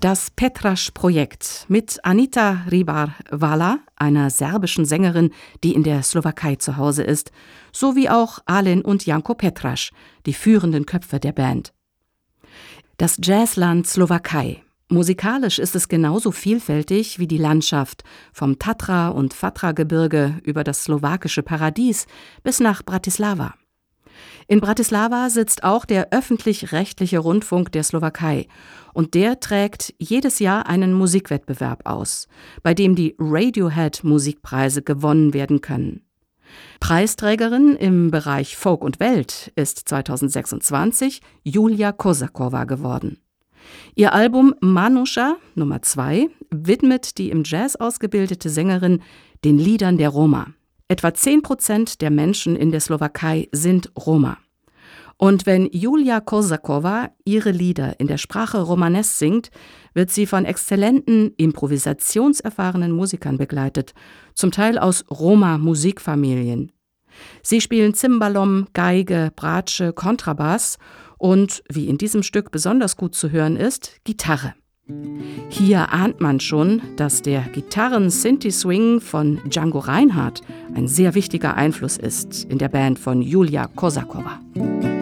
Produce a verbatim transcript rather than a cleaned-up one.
Das Petrasch-Projekt mit Anita Hribar-Wala, einer serbischen Sängerin, die in der Slowakei zu Hause ist, sowie auch Alen und Janko Petrasch, die führenden Köpfe der Band. Das Jazzland Slowakei. Musikalisch ist es genauso vielfältig wie die Landschaft, vom Tatra- und Fatra-Gebirge über das slowakische Paradies bis nach Bratislava. In Bratislava sitzt auch der öffentlich-rechtliche Rundfunk der Slowakei und der trägt jedes Jahr einen Musikwettbewerb aus, bei dem die Radiohead-Musikpreise gewonnen werden können. Preisträgerin im Bereich Folk und Welt ist zweitausendsechsundzwanzig Julia Kosakowa geworden. Ihr Album Manusha Nummer zwei widmet die im Jazz ausgebildete Sängerin den Liedern der Roma. Etwa zehn Prozent der Menschen in der Slowakei sind Roma. Und wenn Julia Kosakowa ihre Lieder in der Sprache Romanes singt, wird sie von exzellenten, improvisationserfahrenen Musikern begleitet, zum Teil aus Roma-Musikfamilien. Sie spielen Cimbalom, Geige, Bratsche, Kontrabass und, wie in diesem Stück besonders gut zu hören ist, Gitarre. Hier ahnt man schon, dass der Gitarren-Synthi-Swing von Django Reinhardt ein sehr wichtiger Einfluss ist in der Band von Julia Kosakowa.